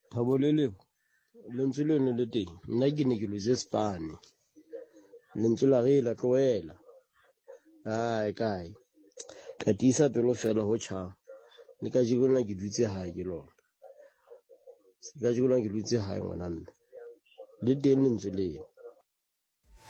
Thabo le leo lentswe leno le teng, nna ke ne ke lwetse Spane lentswe la re la tlohela. Kae ka tiisa pelo fela ho tjhang le ka jekona ke dutse hae ke lona se ka jekona ke dutse hae ngwanana le teng lentswe leo.